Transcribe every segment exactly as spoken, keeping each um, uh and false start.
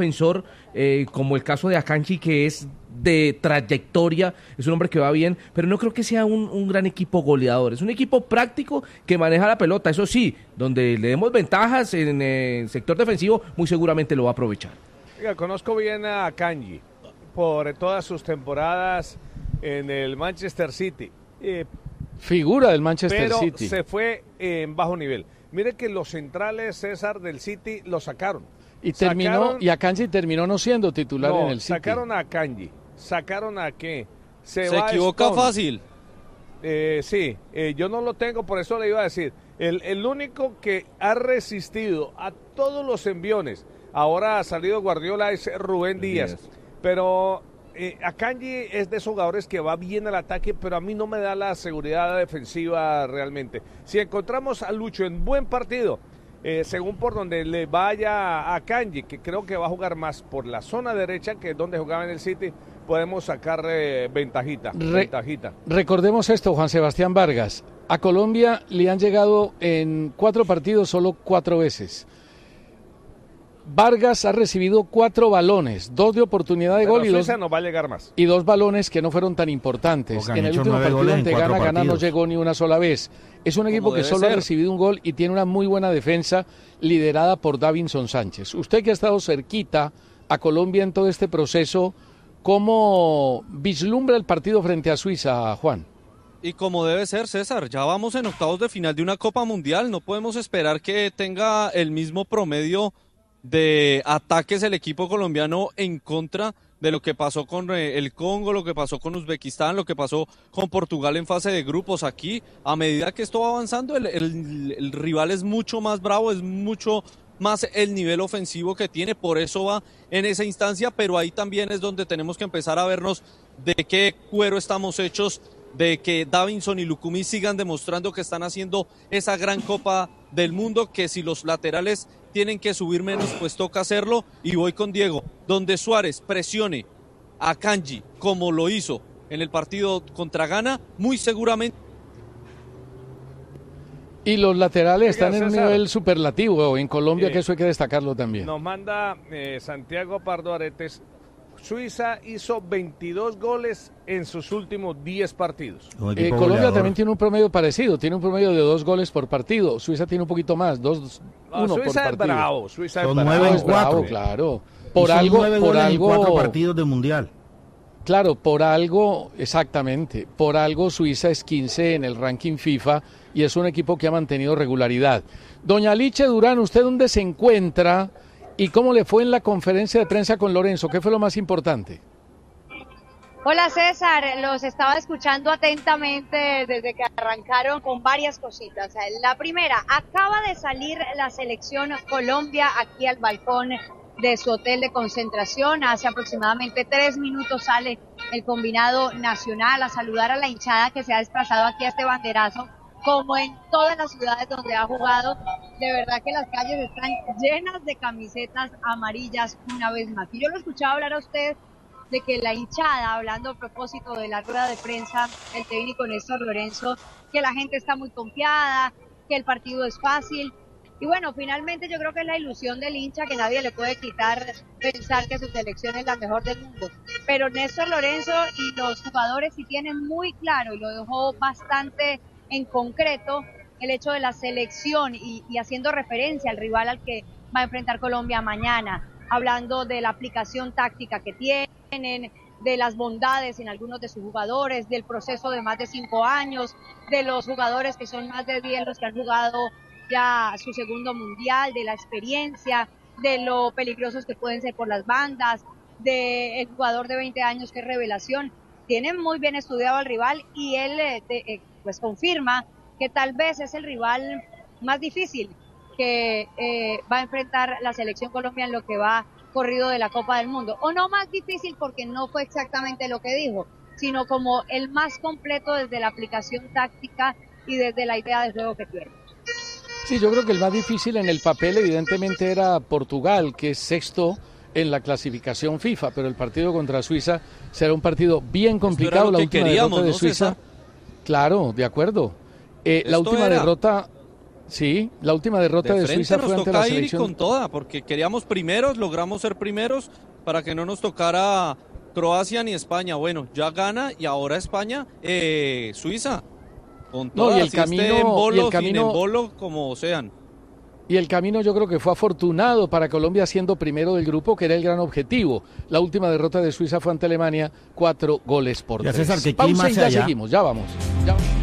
defensor eh, como el caso de Akanji, que es de trayectoria, es un hombre que va bien, pero no creo que sea un, un gran equipo goleador. Es un equipo práctico que maneja la pelota, eso sí, donde le demos ventajas en el sector defensivo, muy seguramente lo va a aprovechar. Oiga, conozco bien a Akanji por todas sus temporadas en el Manchester City. Eh, Figura del Manchester pero City. se fue en bajo nivel. Mire que los centrales, César, del City lo sacaron. Y terminó, sacaron, y Akanji terminó no siendo titular no, en el City. Sacaron a Akanji, sacaron a qué. Se, se equivoca Stone. Fácil. Eh, sí, eh, yo no lo tengo, por eso le iba a decir. El, el único que ha resistido a todos los enviones, ahora ha salido Guardiola, es Rubén Díaz. Díaz. Pero eh, Akanji es de esos jugadores que va bien al ataque, pero a mí no me da la seguridad defensiva realmente. Si encontramos a Lucho en buen partido, eh, según por donde le vaya a Akanji, que creo que va a jugar más por la zona derecha, que es donde jugaba en el City, podemos sacar eh, ventajita, Re ventajita. Recordemos esto, Juan Sebastián Vargas. A Colombia le han llegado en cuatro partidos solo cuatro veces. Vargas ha recibido cuatro balones, dos de oportunidad de Pero gol y dos, no va a llegar más. y dos balones que no fueron tan importantes. En el último partido ante Ghana, Ghana no llegó ni una sola vez. Es un equipo que solo ser. ha recibido un gol y tiene una muy buena defensa liderada por Davinson Sánchez. Usted que ha estado cerquita a Colombia en todo este proceso, ¿cómo vislumbra el partido frente a Suiza, Juan? Y como debe ser, César, ya vamos en octavos de final de una Copa Mundial, no podemos esperar que tenga el mismo promedio de ataques el equipo colombiano en contra de lo que pasó con el Congo, lo que pasó con Uzbekistán, lo que pasó con Portugal en fase de grupos. Aquí, a medida que esto va avanzando, el, el, el rival es mucho más bravo, es mucho más el nivel ofensivo que tiene, por eso va en esa instancia, pero ahí también es donde tenemos que empezar a vernos de qué cuero estamos hechos, de que Davinson y Lucumí sigan demostrando que están haciendo esa gran Copa del Mundo, que si los laterales tienen que subir menos, pues toca hacerlo. Y voy con Diego, donde Suárez presione a Akanji como lo hizo en el partido contra Ghana, muy seguramente. Y los laterales Oiga, están en César, un nivel superlativo en Colombia, eh, que eso hay que destacarlo también. Nos manda eh, Santiago Pardo Aretes. Suiza hizo veintidós goles en sus últimos diez partidos. Eh, Colombia goleador. También tiene un promedio parecido, tiene un promedio de dos goles por partido. Suiza tiene un poquito más, dos, no, uno Suiza por es partido. bravo, Suiza Son es nueve bravo. en cuatro. Bravo, claro. Por y algo, nueve por goles algo. En cuatro partidos de mundial. Claro, por algo, exactamente. Por algo Suiza es quince en el ranking FIFA y es un equipo que ha mantenido regularidad. Doña Liche Durán, ¿usted dónde se encuentra y cómo le fue en la conferencia de prensa con Lorenzo? ¿Qué fue lo más importante? Hola César, los estaba escuchando atentamente desde que arrancaron con varias cositas. La primera, acaba de salir la selección Colombia aquí al balcón de su hotel de concentración. Hace aproximadamente tres minutos sale el combinado nacional a saludar a la hinchada que se ha desplazado aquí a este banderazo, como en todas las ciudades donde ha jugado. De verdad que las calles están llenas de camisetas amarillas una vez más. Y yo lo escuchaba hablar a usted de que la hinchada, hablando a propósito de la rueda de prensa, el técnico Néstor Lorenzo, que la gente está muy confiada, que el partido es fácil. Y bueno, finalmente yo creo que es la ilusión del hincha, que nadie le puede quitar pensar que su selección es la mejor del mundo. Pero Néstor Lorenzo y los jugadores sí tienen muy claro, y lo dejó bastante en concreto, el hecho de la selección y, y haciendo referencia al rival al que va a enfrentar Colombia mañana, hablando de la aplicación táctica que tienen, de las bondades en algunos de sus jugadores, del proceso de más de cinco años, de los jugadores que son más de diez los que han jugado ya su segundo mundial, de la experiencia, de lo peligrosos que pueden ser por las bandas, del jugador de veinte años que es revelación. Tienen muy bien estudiado al rival y él eh, de, eh, pues confirma que tal vez es el rival más difícil que eh, va a enfrentar la selección Colombia en lo que va corrido de la Copa del Mundo. O no más difícil porque no fue exactamente lo que dijo, sino como el más completo desde la aplicación táctica y desde la idea de juego que tiene. Sí, yo creo que el más difícil en el papel evidentemente era Portugal, que es sexto en la clasificación FIFA, pero el partido contra Suiza será un partido bien complicado. La última derrota de Suiza, claro, de acuerdo. Eh, la última derrota, Sí, la última derrota de, de Suiza fue ante la selección. Nos toca ir con toda, porque queríamos primeros, logramos ser primeros para que no nos tocara Croacia ni España. Bueno, ya gana y ahora España, eh, Suiza. Con toda, no, y el camino, en bolo, y el camino, sin en bolo, como sean. Y el camino yo creo que fue afortunado para Colombia siendo primero del grupo, que era el gran objetivo. La última derrota de Suiza fue ante Alemania, cuatro goles por tres. César, ¿qué Pausa y ya allá? seguimos, ya vamos. Ya vamos.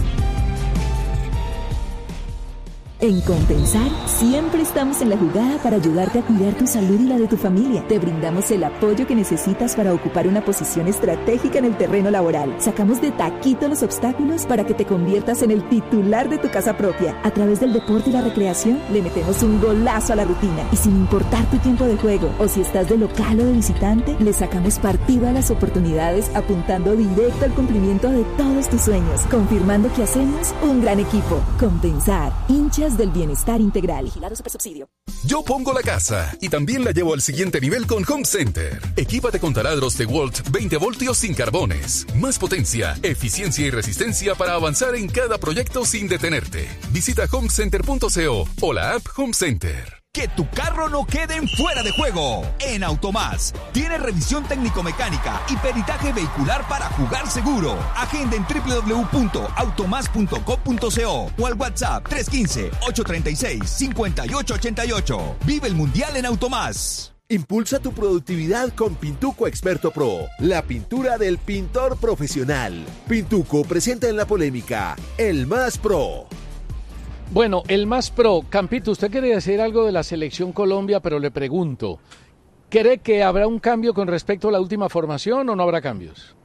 En Compensar, siempre estamos en la jugada para ayudarte a cuidar tu salud y la de tu familia. Te brindamos el apoyo que necesitas para ocupar una posición estratégica en el terreno laboral. Sacamos de taquito los obstáculos para que te conviertas en el titular de tu casa propia. A través del deporte y la recreación, le metemos un golazo a la rutina. Y sin importar tu tiempo de juego, o si estás de local o de visitante, le sacamos partido a las oportunidades apuntando directo al cumplimiento de todos tus sueños. Confirmando que hacemos un gran equipo. Compensar, hinchas del bienestar integral. Vigilado Supersubsidio. Yo pongo la casa y también la llevo al siguiente nivel con Home Center. Equípate con taladros DeWalt veinte voltios sin carbones. Más potencia, eficiencia y resistencia para avanzar en cada proyecto sin detenerte. Visita home center punto co o la app Home Center. Que tu carro no quede en fuera de juego. En Automás tiene revisión técnico-mecánica y peritaje vehicular para jugar seguro. Agenda en doble u doble u doble u punto automás punto com punto co o al WhatsApp tres uno cinco, ocho tres seis, cinco ocho ocho ocho. Vive el Mundial en Automás. Impulsa tu productividad con Pintuco Experto Pro, la pintura del pintor profesional. Pintuco presenta en la polémica El Más Pro. Bueno, el Más Pro. Campito, usted quería decir algo de la selección Colombia, pero le pregunto, ¿cree que habrá un cambio con respecto a la última formación o no habrá cambios?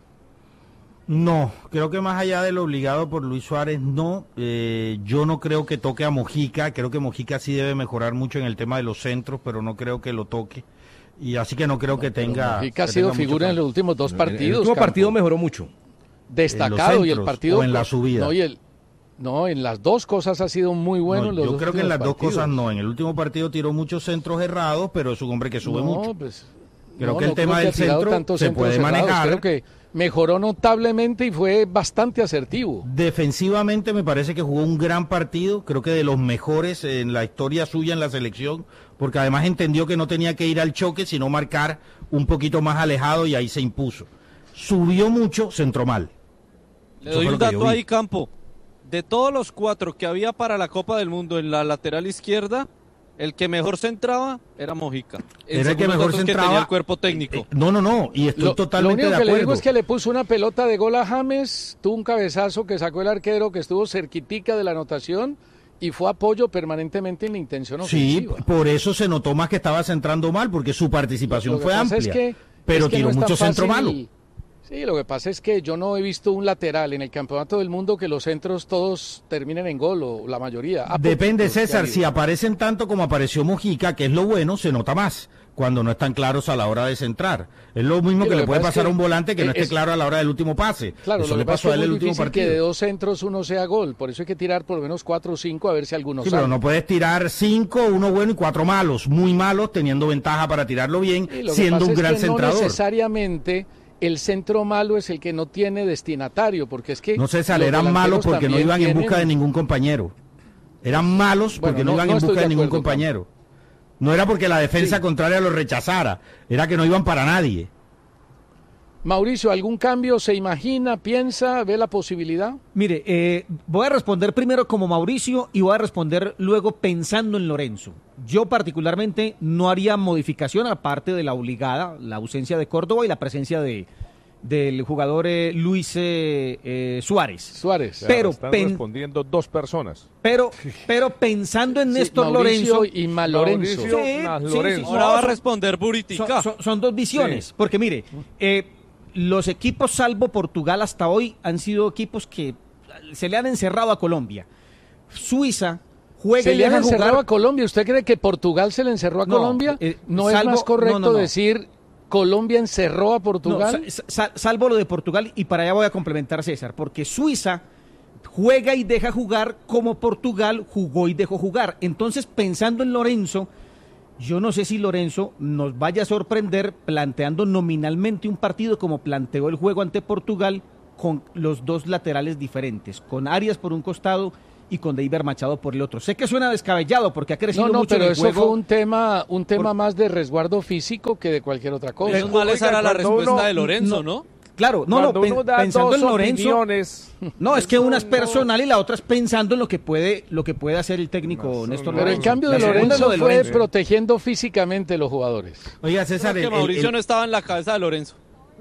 No, creo que más allá de lo obligado por Luis Suárez, no. Eh, yo no creo que toque a Mojica, creo que Mojica sí debe mejorar mucho en el tema de los centros, pero no creo que lo toque. Y así que no creo no, que tenga... Mojica ha sido figura en los últimos dos partidos. El último Campo. partido mejoró mucho. Destacado, y el partido... O en la subida. No, y el... No, en las dos cosas ha sido muy bueno. No, en los yo dos creo que en las partidos. dos cosas no. En el último partido tiró muchos centros errados, pero es un hombre que sube no, mucho. Pues, creo no, que el no tema creo del que centro se puede errados. manejar. Creo que mejoró notablemente y fue bastante asertivo. Defensivamente me parece que jugó un gran partido, creo que de los mejores en la historia suya en la selección, porque además entendió que no tenía que ir al choque, sino marcar un poquito más alejado y ahí se impuso. Subió mucho, centró mal. Le doy un dato ahí, Campo. De todos los cuatro que había para la Copa del Mundo en la lateral izquierda, el que mejor centraba era Mojica. En era el que mejor centraba. Que tenía el cuerpo técnico. Eh, no, no, no, y estoy lo, totalmente de acuerdo. Lo único que le digo es que le puso una pelota de gol a James, tuvo un cabezazo que sacó el arquero que estuvo cerquitica de la anotación y fue apoyo permanentemente en la intención ofensiva. Sí, por eso se notó más que estaba centrando mal, porque su participación lo, lo fue amplia, es que, pero es que tiró no mucho centro malo. Sí, lo que pasa es que yo no he visto un lateral en el campeonato del mundo que los centros todos terminen en gol, o la mayoría. Depende, César, si aparecen tanto como apareció Mojica, que es lo bueno, se nota más cuando no están claros a la hora de centrar. Es lo mismo sí, que, que le puede pasar a un volante que es, no esté claro a la hora del último pase. Claro, eso lo le pasó a él el último partido. Que de dos centros uno sea gol, por eso hay que tirar por lo menos cuatro o cinco a ver si alguno sí, sale. Pero no puedes tirar cinco, uno bueno y cuatro malos, muy malos, teniendo ventaja para tirarlo bien, siendo un gran es que centrador. No necesariamente el centro malo es el que no tiene destinatario, porque es que... No, César, eran malos porque no iban tienen... en busca de ningún compañero. Eran malos porque bueno, no, no iban no en busca de, de ningún compañero. Campo. No era porque la defensa sí. contraria los rechazara, era que no iban para nadie. Mauricio, ¿algún cambio se imagina, piensa, ve la posibilidad? Mire, eh, voy a responder primero como Mauricio y voy a responder luego pensando en Lorenzo. Yo particularmente no haría modificación aparte de la obligada, la ausencia de Córdoba y la presencia de del jugador eh, Luis eh, eh, Suárez. Suárez. Pero están pen... respondiendo dos personas. Pero pero pensando en Néstor sí, Mauricio Lorenzo y más Lorenzo. Mauricio, sí, más sí, Lorenzo. Sí, Ahora va a responder Buritica. Son, son, son dos visiones, sí. porque mire, eh, los equipos salvo Portugal hasta hoy han sido equipos que se le han encerrado a Colombia. Suiza juega se y le han deja encerrado jugar... a Colombia. ¿Usted cree que Portugal se le encerró a no, Colombia? Eh, ¿No salvo, es más correcto no, no, no. decir Colombia encerró a Portugal? No, sal, salvo lo de Portugal, y para allá voy a complementar, César, porque Suiza juega y deja jugar como Portugal jugó y dejó jugar. Entonces, pensando en Lorenzo, yo no sé si Lorenzo nos vaya a sorprender planteando nominalmente un partido como planteó el juego ante Portugal, con los dos laterales diferentes, con Arias por un costado y con Deiber Machado por el otro. Sé que suena descabellado porque ha crecido no, no, mucho pero en el eso juego. fue un tema, un tema por... más de resguardo físico que de cualquier otra cosa. Pero mal esa era la respuesta uno, de Lorenzo, ¿no? ¿no? Claro, no, no, pen, pensando en Lorenzo, opiniones, no, es que una es personal y la otra es pensando en lo que puede, lo que puede hacer el técnico no, Néstor Pero Lorenzo. en cambio de Lorenzo de fue Lorenzo. protegiendo físicamente los jugadores. Oiga, César, que el, Mauricio el, el... no estaba en la cabeza de Lorenzo.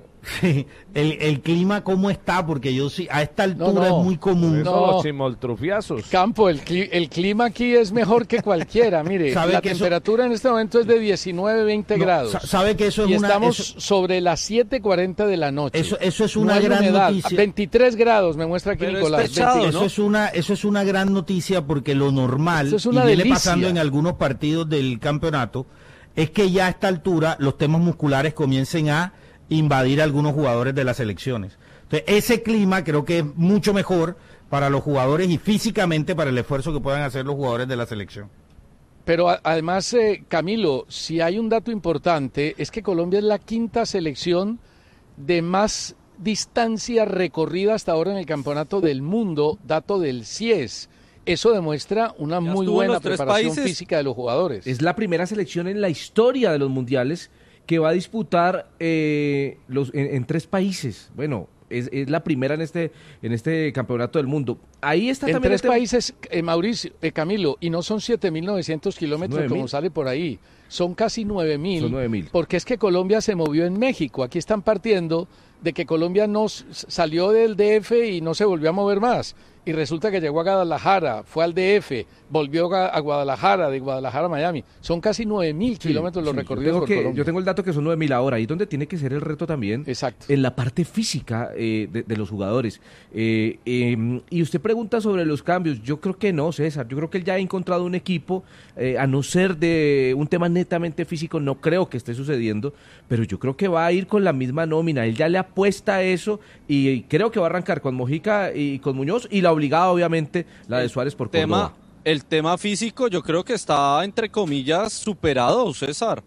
el, el clima cómo está, porque yo sí, a esta altura no, no, es muy común. No, los chimoltrufiazos. Campo, el, cli el clima aquí es mejor que cualquiera, mire, la temperatura eso... en este momento es de diecinueve, veinte no, grados. Sabe que eso es y una... estamos eso... sobre las siete cuarenta de la noche. Eso, eso es una no gran humedad. noticia. veintitrés grados, me muestra aquí Pero Nicolás. Es pechado, ¿no? Eso es una, eso es una gran noticia porque lo normal, es una y viene delicia. pasando en algunos partidos del campeonato, es que ya a esta altura los temas musculares comiencen a invadir a algunos jugadores de las selecciones. Entonces, ese clima creo que es mucho mejor para los jugadores y físicamente para el esfuerzo que puedan hacer los jugadores de la selección. Pero a, además, eh, Camilo, si hay un dato importante, es que Colombia es la quinta selección de más distancia recorrida hasta ahora en el Campeonato del Mundo, dato del C I E S. Eso demuestra una ya muy buena preparación países. física de los jugadores. Es la primera selección en la historia de los mundiales que va a disputar eh, los, en, en tres países. Bueno, es, es la primera en este en este campeonato del mundo. Ahí está en también tres este... países, eh, Mauricio, eh, Camilo, y no son siete mil novecientos kilómetros como sale por ahí, son casi nueve mil, porque es que Colombia se movió en México. Aquí están partiendo de que Colombia no salió del D F y no se volvió a mover más. Y resulta que llegó a Guadalajara, fue al D F, volvió a Guadalajara, de Guadalajara a Miami. Son casi nueve mil sí, kilómetros los sí, recorridos yo por que, Colombia. Yo tengo el dato que son nueve mil ahora, ahí es donde tiene que ser el reto también. Exacto. En la parte física eh, de, de los jugadores. Eh, eh, y usted pregunta sobre los cambios. Yo creo que no, César. Yo creo que él ya ha encontrado un equipo, eh, a no ser de un tema netamente físico, no creo que esté sucediendo, pero yo creo que va a ir con la misma nómina. Él ya le apuesta a eso y, y creo que va a arrancar con Mojica y con Muñoz y la obligada obviamente la de Suárez por tema, Córdoba. El tema físico yo creo que está entre comillas superado, César.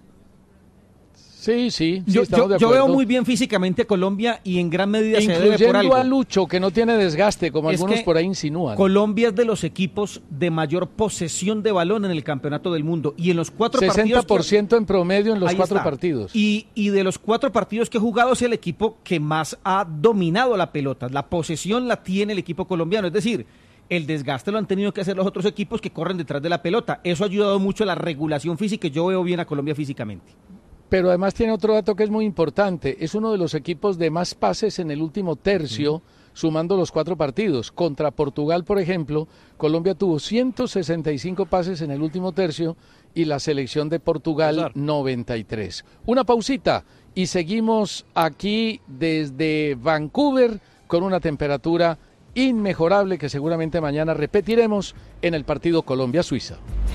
Sí, sí, sí yo, yo, yo veo muy bien físicamente a Colombia y en gran medida se debe por algo. A Lucho, que no tiene desgaste, como es algunos por ahí insinúan. Colombia es de los equipos de mayor posesión de balón en el Campeonato del Mundo. Y en los cuatro sesenta por ciento partidos... en promedio en los cuatro está. partidos. Y, y de los cuatro partidos que he jugado es el equipo que más ha dominado la pelota. La posesión la tiene el equipo colombiano. Es decir, el desgaste lo han tenido que hacer los otros equipos que corren detrás de la pelota. Eso ha ayudado mucho a la regulación física y yo veo bien a Colombia físicamente. Pero además tiene otro dato que es muy importante. Es uno de los equipos de más pases en el último tercio, uh-huh. sumando los cuatro partidos. Contra Portugal, por ejemplo, Colombia tuvo ciento sesenta y cinco pases en el último tercio y la selección de Portugal César. noventa y tres. Una pausita y seguimos aquí desde Vancouver con una temperatura inmejorable que seguramente mañana repetiremos en el partido Colombia-Suiza.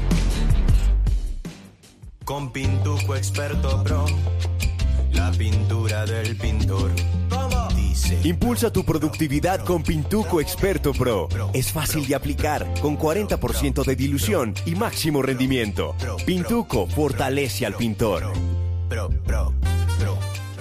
Con Pintuco Experto Pro, la pintura del pintor. ¿Cómo? Dice. Impulsa tu productividad con Pintuco Experto Pro. Es fácil de aplicar, con cuarenta por ciento de dilución y máximo rendimiento. Pintuco fortalece al pintor. Pro, pro, pro.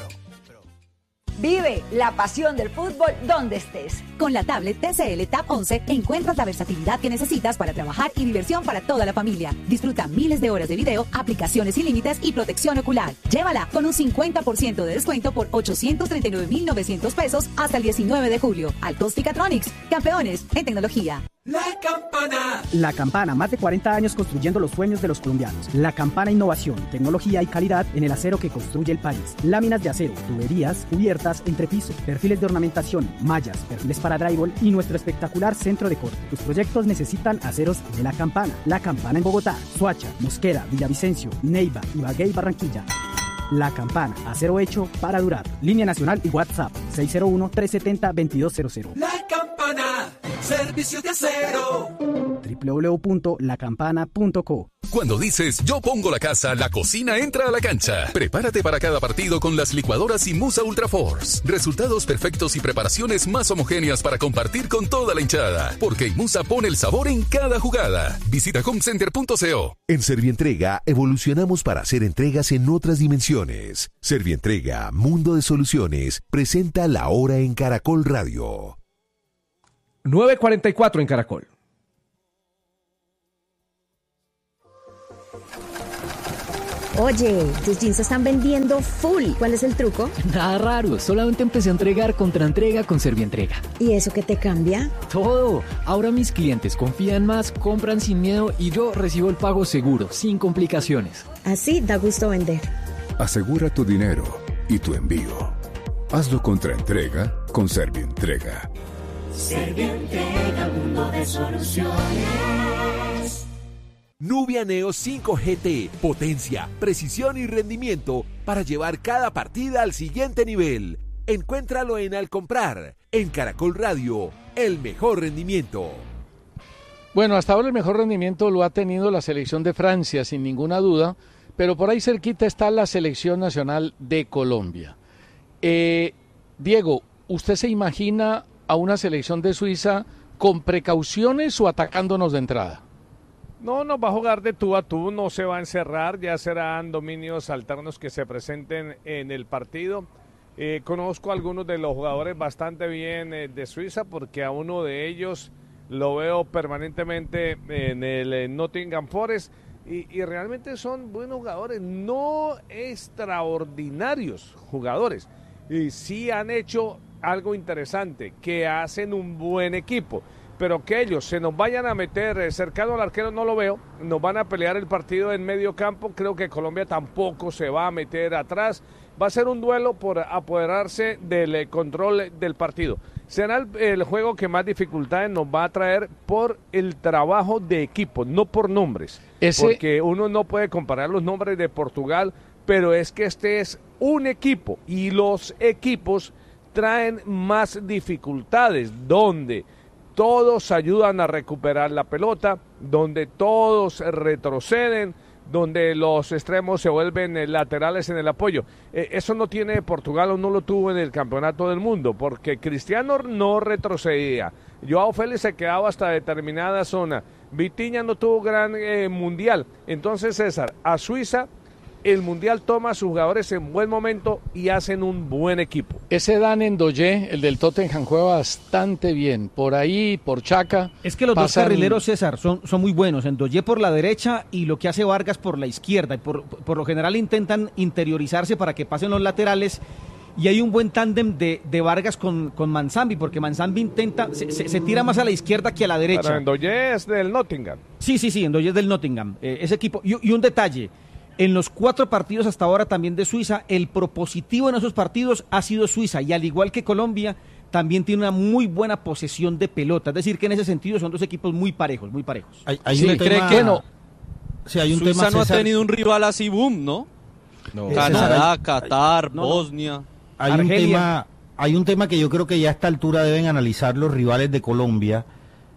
Vive la pasión del fútbol donde estés. Con la tablet T C L Tab once encuentras la versatilidad que necesitas para trabajar y diversión para toda la familia. Disfruta miles de horas de video, aplicaciones sin límites y protección ocular. Llévala con un cincuenta por ciento de descuento por ochocientos treinta y nueve mil novecientos pesos hasta el diecinueve de julio. Altos-Ticatronics, campeones en tecnología. La Campana. La Campana, más de cuarenta años construyendo los sueños de los colombianos. La Campana, innovación, tecnología y calidad en el acero que construye el país. Láminas de acero, tuberías, cubiertas, entrepiso, perfiles de ornamentación, mallas, perfiles para drywall y nuestro espectacular centro de corte. Tus proyectos necesitan aceros de La Campana. La Campana en Bogotá, Soacha, Mosquera, Villavicencio, Neiva, Ibagué y Barranquilla. La Campana, acero hecho para durar. Línea nacional y WhatsApp seis cero uno, tres siete cero, dos dos cero cero. La Campana, servicio de acero. doble u doble u doble u punto la campana punto co. Cuando dices yo pongo la casa, la cocina entra a la cancha. Prepárate para cada partido con las licuadoras Imusa Ultra Force. Resultados perfectos y preparaciones más homogéneas para compartir con toda la hinchada. Porque Imusa pone el sabor en cada jugada. Visita homecenter punto co. En Servientrega evolucionamos para hacer entregas en otras dimensiones. Servientrega, Mundo de Soluciones, presenta La Hora en Caracol Radio. nueve cuarenta y cuatro en Caracol. Oye, tus jeans se están vendiendo full. ¿Cuál es el truco? Nada raro, solamente empecé a entregar contra entrega con Servientrega. ¿Y eso qué te cambia? Todo. Ahora mis clientes confían más, compran sin miedo y yo recibo el pago seguro, sin complicaciones. Así da gusto vender. Asegura tu dinero y tu envío. Hazlo contra entrega con Servientrega. Servientrega, mundo de soluciones. Nubia Neo cinco G T, potencia, precisión y rendimiento para llevar cada partida al siguiente nivel. Encuéntralo en Al Comprar, en Caracol Radio, el mejor rendimiento. Bueno, hasta ahora el mejor rendimiento lo ha tenido la selección de Francia, sin ninguna duda, pero por ahí cerquita está la selección nacional de Colombia. Eh, Diego, ¿usted se imagina a una selección de Suiza con precauciones o atacándonos de entrada? No, no va a jugar de tú a tú, no se va a encerrar, ya serán dominios alternos que se presenten en el partido. Eh, conozco a algunos de los jugadores bastante bien eh, de Suiza, porque a uno de ellos lo veo permanentemente en el eh, Nottingham Forest y, y realmente son buenos jugadores, no extraordinarios jugadores. Y sí han hecho algo interesante, que hacen un buen equipo. Pero que ellos se nos vayan a meter eh, cercano al arquero no lo veo, nos van a pelear el partido en medio campo, creo que Colombia tampoco se va a meter atrás, va a ser un duelo por apoderarse del eh, control del partido. Será el, el juego que más dificultades nos va a traer por el trabajo de equipo, no por nombres, Ese... porque uno no puede comparar los nombres de Portugal, pero es que este es un equipo y los equipos traen más dificultades, donde todos ayudan a recuperar la pelota, donde todos retroceden, donde los extremos se vuelven laterales en el apoyo. Eh, eso no tiene Portugal o no lo tuvo en el Campeonato del Mundo, porque Cristiano no retrocedía. Joao Félix se quedaba hasta determinada zona. Vitinha no tuvo gran eh, mundial. Entonces, César, a Suiza el Mundial toma a sus jugadores en buen momento y hacen un buen equipo. Ese Dan Ndoye, el del Tottenham, juega bastante bien. Por ahí, por Chaca. Es que los pasan... dos carrileros, César, son, son muy buenos. Ndoye por la derecha y lo que hace Vargas por la izquierda. Por, por lo general intentan interiorizarse para que pasen los laterales. Y hay un buen tándem de, de Vargas con, con Manzambi, porque Manzambi intenta, se, se, se tira más a la izquierda que a la derecha. Pero Ndoye es del Nottingham. Sí, sí, sí, Ndoye es del Nottingham. Eh, ese equipo. Y, y un detalle. En los cuatro partidos hasta ahora también de Suiza, el propositivo en esos partidos ha sido Suiza y al igual que Colombia, también tiene una muy buena posesión de pelota. Es decir, que en ese sentido son dos equipos muy parejos, muy parejos. Hay, hay sí, un cree tema... que no. Sí, hay un Suiza tema, no César... ha tenido un rival así boom, ¿no? no. Canadá, hay... Qatar, no, Bosnia. Hay un, tema, hay un tema que yo creo que ya a esta altura deben analizar los rivales de Colombia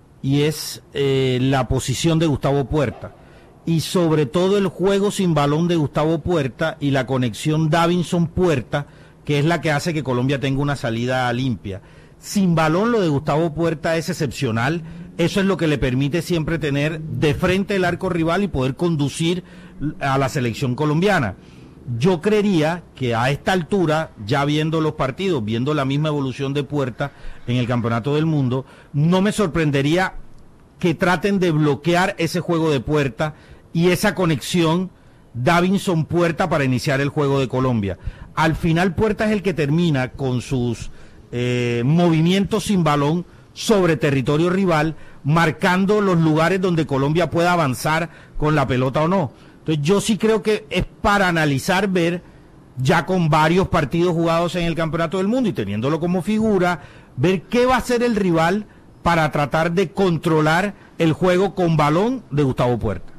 y es eh, la posición de Gustavo Puerta. Y sobre todo el juego sin balón de Gustavo Puerta y la conexión Davinson-Puerta, que es la que hace que Colombia tenga una salida limpia. Sin balón lo de Gustavo Puerta es excepcional, eso es lo que le permite siempre tener de frente el arco rival y poder conducir a la selección colombiana. Yo creería que a esta altura, ya viendo los partidos, viendo la misma evolución de Puerta en el Campeonato del Mundo, no me sorprendería que traten de bloquear ese juego de Puerta y esa conexión Davinson-Puerta para iniciar el juego de Colombia. Al final Puerta es el que termina con sus eh, movimientos sin balón sobre territorio rival, marcando los lugares donde Colombia pueda avanzar con la pelota o no. Entonces yo sí creo que es para analizar, ver, ya con varios partidos jugados en el Campeonato del Mundo y teniéndolo como figura, ver qué va a hacer el rival para tratar de controlar el juego con balón de Gustavo Puerta.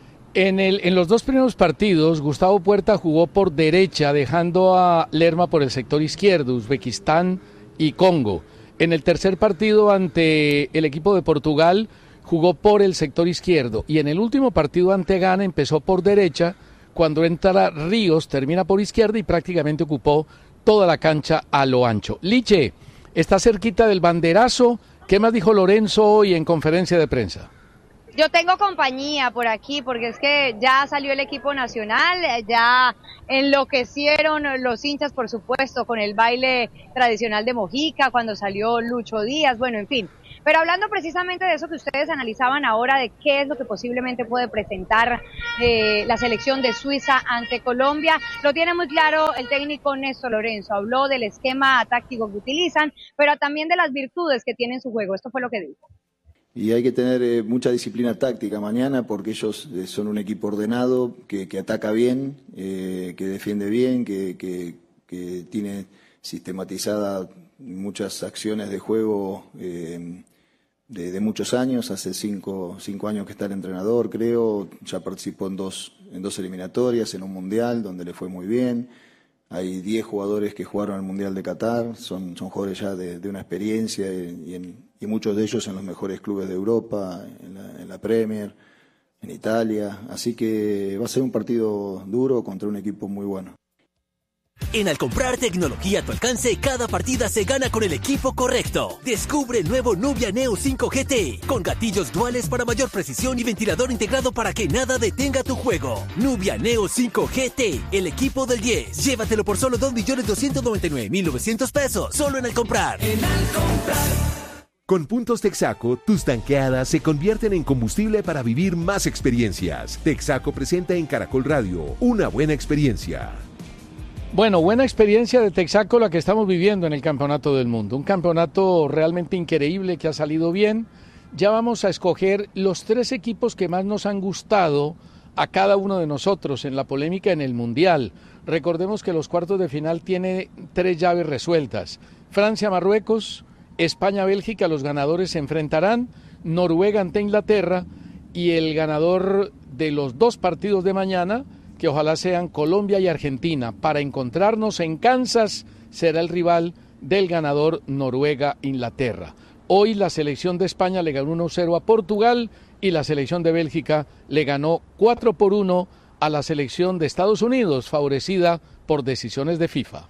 En, el, en los dos primeros partidos, Gustavo Puerta jugó por derecha, dejando a Lerma por el sector izquierdo, Uzbekistán y Congo. En el tercer partido ante el equipo de Portugal, jugó por el sector izquierdo. Y en el último partido ante Ghana empezó por derecha, cuando entra Ríos, termina por izquierda y prácticamente ocupó toda la cancha a lo ancho. Liche, está cerquita del banderazo. ¿Qué más dijo Lorenzo hoy en conferencia de prensa? Yo tengo compañía por aquí porque es que ya salió el equipo nacional, ya enloquecieron los hinchas, por supuesto, con el baile tradicional de Mojica, cuando salió Lucho Díaz, bueno, en fin. Pero hablando precisamente de eso que ustedes analizaban ahora, de qué es lo que posiblemente puede presentar eh, la selección de Suiza ante Colombia, lo tiene muy claro el técnico Néstor Lorenzo. Habló del esquema táctico que utilizan, pero también de las virtudes que tiene en su juego. Esto fue lo que dijo. Y hay que tener eh, mucha disciplina táctica mañana porque ellos eh, son un equipo ordenado, que, que ataca bien, eh, que defiende bien, que, que, que tiene sistematizada muchas acciones de juego eh, de, de muchos años. Hace cinco, cinco años que está el entrenador, creo. Ya participó en dos, en dos eliminatorias, en un mundial donde le fue muy bien. Hay diez jugadores que jugaron al Mundial de Qatar, son, son jugadores ya de, de una experiencia y, en, y muchos de ellos en los mejores clubes de Europa, en la, en la Premier, en Italia. Así que va a ser un partido duro contra un equipo muy bueno. En Al comprar tecnología a tu alcance, cada partida se gana con el equipo correcto. Descubre el nuevo Nubia Neo cinco G T, con gatillos duales para mayor precisión y ventilador integrado para que nada detenga tu juego. Nubia Neo cinco G T, el equipo del diez. Llévatelo por solo dos millones doscientos noventa y nueve mil novecientos pesos, solo en Al comprar. En Al comprar. Con Puntos Texaco, tus tanqueadas se convierten en combustible para vivir más experiencias. Texaco presenta en Caracol Radio una buena experiencia. Bueno, buena experiencia de Texaco la que estamos viviendo en el Campeonato del Mundo. Un campeonato realmente increíble que ha salido bien. Ya vamos a escoger los tres equipos que más nos han gustado a cada uno de nosotros en la polémica en el Mundial. Recordemos que los cuartos de final tiene tres llaves resueltas. Francia-Marruecos, España-Bélgica, los ganadores se enfrentarán. Noruega ante Inglaterra y el ganador de los dos partidos de mañana, que ojalá sean Colombia y Argentina, para encontrarnos en Kansas, será el rival del ganador Noruega-Inglaterra. Hoy la selección de España le ganó uno cero a Portugal y la selección de Bélgica le ganó cuatro por uno a la selección de Estados Unidos, favorecida por decisiones de FIFA.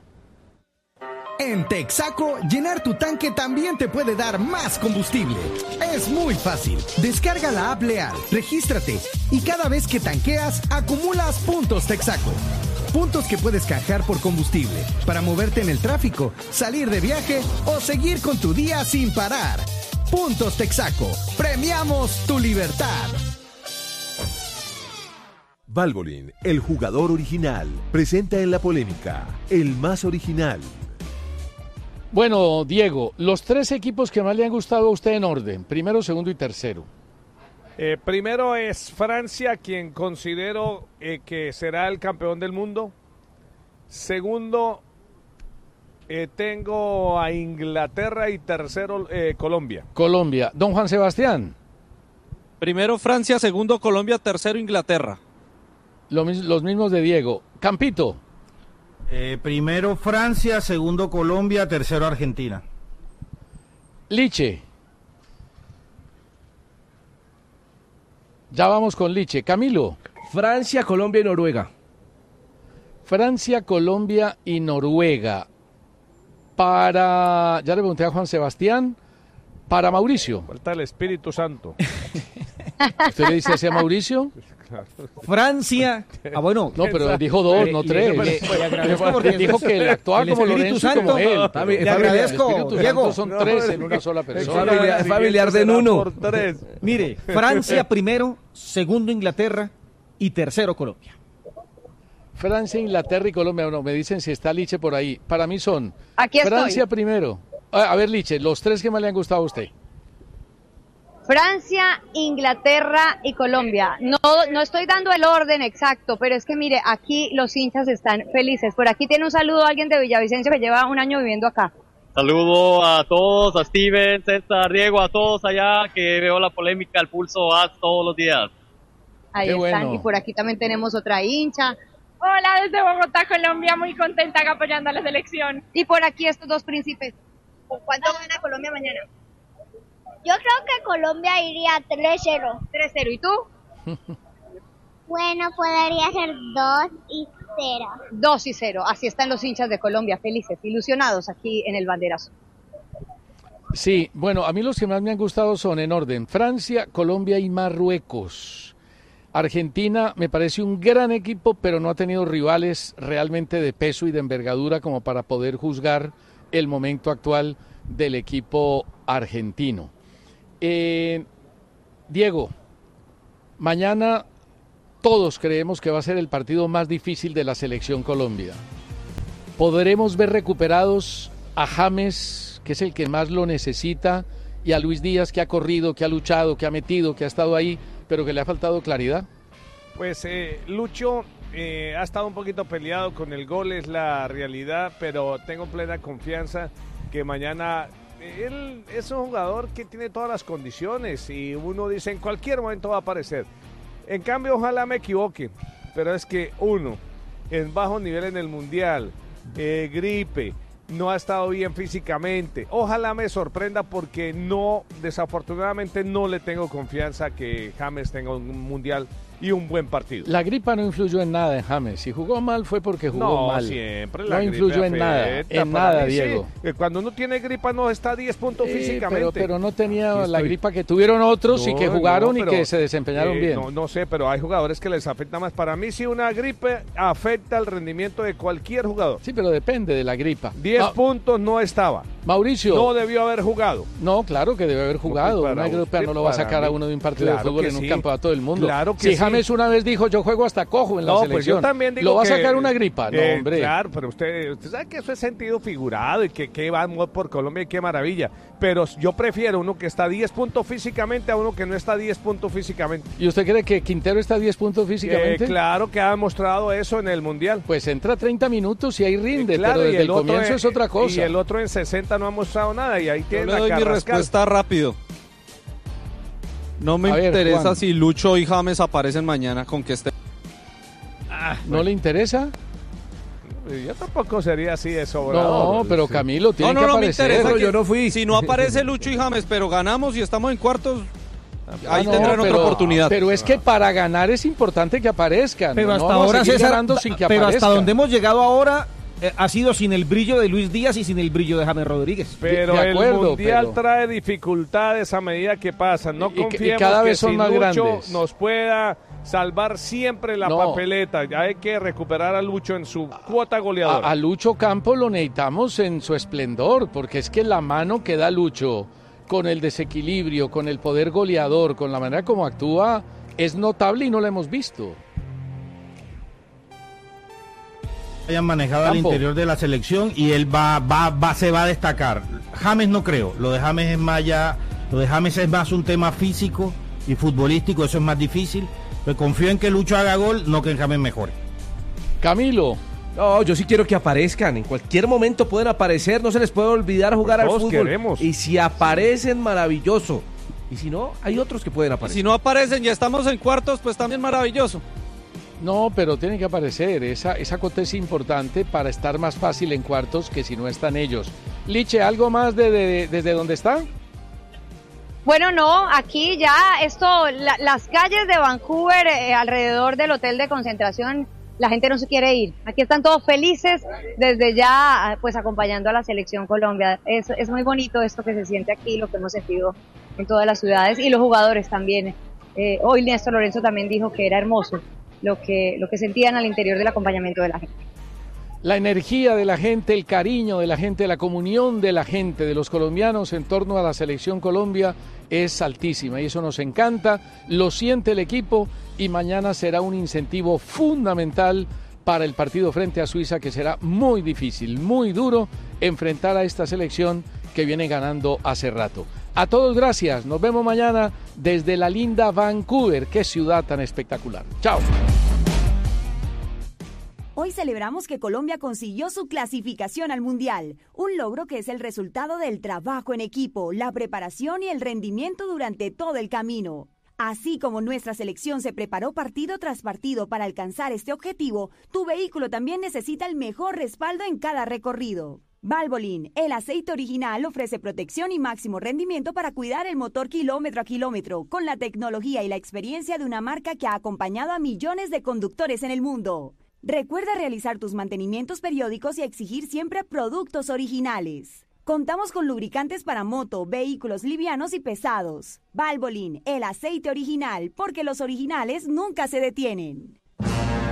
En Texaco, llenar tu tanque también te puede dar más combustible. Es muy fácil. Descarga la app Leal, regístrate y cada vez que tanqueas, acumulas puntos Texaco. Puntos que puedes canjear por combustible para moverte en el tráfico, salir de viaje o seguir con tu día sin parar. Puntos Texaco. Premiamos tu libertad. Valvoline, el jugador original, presenta en la polémica, el más original. Bueno, Diego, los tres equipos que más le han gustado a usted en orden, primero, segundo y tercero. Eh, primero es Francia, quien considero eh, que será el campeón del mundo. Segundo, eh, tengo a Inglaterra y tercero, eh, Colombia. Colombia. Don Juan Sebastián. Primero Francia, segundo Colombia, tercero Inglaterra. Lo, los mismos de Diego. Campito. Eh, primero Francia, segundo Colombia, tercero Argentina. Liche. Ya vamos con Liche. Camilo. Francia, Colombia y Noruega. Francia, Colombia y Noruega. Para, ya le pregunté a Juan Sebastián, para Mauricio. Falta el Espíritu Santo. ¿Usted le dice así a Mauricio? Francia. Ah, bueno. No, pero dijo dos, no tres. Le, le agradezco porque dijo que él actuaba como Lorenzo y como él. Le agradezco, Diego. Son tres en una sola persona. Es familiar, familiar de uno. Mire, Francia primero, segundo Inglaterra y tercero Colombia. Francia, Inglaterra y Colombia. Bueno, me dicen si está Liche por ahí. Para mí son Aquí Francia estoy. primero. A, a ver, Liche, los tres que más le han gustado a usted. Francia, Inglaterra y Colombia. No, no estoy dando el orden exacto, pero es que mire, aquí los hinchas están felices. Por aquí tiene un saludo a alguien de Villavicencio que lleva un año viviendo acá. Saludo a todos, a Steven, César, Diego, a todos allá que veo la polémica al pulso A todos los días. Ahí Qué están, bueno. y por aquí también tenemos otra hincha. Hola, desde Bogotá, Colombia, muy contenta apoyando a la selección. Y por aquí estos dos príncipes. ¿Cuánto gana Colombia mañana? Yo creo que Colombia iría tres cero. tres cero, ¿y tú? Bueno, podría ser dos y cero. dos y cero, así están los hinchas de Colombia, felices, ilusionados aquí en el banderazo. Sí, bueno, a mí los que más me han gustado son en orden Francia, Colombia y Marruecos. Argentina me parece un gran equipo, pero no ha tenido rivales realmente de peso y de envergadura como para poder juzgar el momento actual del equipo argentino. Eh, Diego, mañana todos creemos que va a ser el partido más difícil de la Selección Colombia. ¿Podremos ver recuperados a James, que es el que más lo necesita, y a Luis Díaz, que ha corrido, que ha luchado, que ha metido, que ha estado ahí, pero que le ha faltado claridad? Pues eh, Lucho eh, ha estado un poquito peleado con el gol, es la realidad, pero tengo plena confianza que mañana... Él es un jugador que tiene todas las condiciones y uno dice en cualquier momento va a aparecer. En cambio, ojalá me equivoque, pero es que uno, en bajo nivel en el Mundial, eh, gripe, no ha estado bien físicamente. Ojalá me sorprenda porque no, desafortunadamente no le tengo confianza que James tenga un Mundial y un buen partido. La gripa no influyó en nada en James. Si jugó mal fue porque jugó no, mal. Siempre la no influyó en nada, en nada, mí, Diego. Sí. Cuando uno tiene gripa no está a diez puntos sí, físicamente. Pero, pero no tenía la gripa que tuvieron otros no, y que jugaron no, pero, y que se desempeñaron eh, bien. No, no sé, pero hay jugadores que les afecta más. Para mí sí una gripe afecta el rendimiento de cualquier jugador. Sí, pero depende de la gripa. diez Ma puntos no estaba. Mauricio. No debió haber jugado. No, claro que debe haber jugado. Una gripa no lo va a sacar a uno de un partido claro de fútbol en sí. un campeonato del mundo. Claro que si sí. James una vez dijo, yo juego hasta cojo en la no, selección. Pues yo también digo ¿Lo va que, a sacar una gripa? No, eh, hombre. Claro, pero usted, usted sabe que eso es sentido figurado y que, que va por Colombia y qué maravilla. Pero yo prefiero uno que está a diez puntos físicamente a uno que no está a diez puntos físicamente. ¿Y usted cree que Quintero está a diez puntos físicamente? Eh, claro que ha demostrado eso en el Mundial. Pues entra treinta minutos y ahí rinde, eh, claro, pero desde el el comienzo en, es otra cosa. Y el otro en sesenta no ha mostrado nada y ahí tiene la doy mi respuesta rápido. No me ver, interesa Juan. si Lucho y James aparecen mañana con que esté. Ah, ¿No bueno. le interesa? Yo tampoco sería así de sobrado. No, pero Camilo tiene no, no, que no aparecer. me interesa. Que, yo no fui. Si no aparece Lucho y James, pero ganamos y estamos en cuartos, ahí no, tendrán pero, otra oportunidad. Pero es que para ganar es importante que aparezcan. Pero no hasta vamos ahora, a seguir César, ganando sin que pero aparezca. hasta donde hemos llegado ahora eh, ha sido sin el brillo de Luis Díaz y sin el brillo de James Rodríguez. Pero de acuerdo, el Mundial pero... trae dificultades a medida que pasan. No y, confiemos y cada que vez son si más Lucho grandes. nos pueda salvar siempre la no. papeleta. Ya hay que recuperar a Lucho en su cuota goleadora. A, a Lucho Campos lo necesitamos en su esplendor, porque es que la mano que da Lucho con el desequilibrio, con el poder goleador, con la manera como actúa, es notable y no la hemos visto. Hayan manejado Campo. al interior de la selección y él va, va, va, se va a destacar. James no creo, lo de James es más ya, lo de James es más un tema físico y futbolístico, eso es más difícil. Pero confío en que Lucho haga gol, no que James mejore. Camilo. No, yo sí quiero que aparezcan. En cualquier momento pueden aparecer, no se les puede olvidar jugar Todos al fútbol. Queremos. Y si aparecen, maravilloso. Y si no, hay otros que pueden aparecer. Si no aparecen, ya estamos en cuartos, pues también maravilloso. No, pero tiene que aparecer. Esa, esa cota es importante para estar más fácil en cuartos que si no están ellos. Liche, ¿algo más de, de, de, desde donde está? Bueno, no, aquí ya esto, la, las calles de Vancouver, eh, alrededor del hotel de concentración, la gente no se quiere ir. Aquí están todos felices desde ya, pues acompañando a la selección Colombia. Es, es muy bonito esto que se siente aquí, lo que hemos sentido en todas las ciudades y los jugadores también. Eh, hoy Néstor Lorenzo también dijo que era hermoso lo que, lo que sentían al interior del acompañamiento de la gente. La energía de la gente, el cariño de la gente, la comunión de la gente, de los colombianos en torno a la selección Colombia es altísima y eso nos encanta, lo siente el equipo y mañana será un incentivo fundamental para el partido frente a Suiza, que será muy difícil, muy duro enfrentar a esta selección que viene ganando hace rato. A todos gracias, nos vemos mañana desde la linda Vancouver, qué ciudad tan espectacular. Chao. Hoy celebramos que Colombia consiguió su clasificación al Mundial, un logro que es el resultado del trabajo en equipo, la preparación y el rendimiento durante todo el camino. Así como nuestra selección se preparó partido tras partido para alcanzar este objetivo, tu vehículo también necesita el mejor respaldo en cada recorrido. Valvoline, el aceite original, ofrece protección y máximo rendimiento para cuidar el motor kilómetro a kilómetro, con la tecnología y la experiencia de una marca que ha acompañado a millones de conductores en el mundo. Recuerda realizar tus mantenimientos periódicos y exigir siempre productos originales. Contamos con lubricantes para moto, vehículos livianos y pesados. Valvoline, el aceite original, porque los originales nunca se detienen.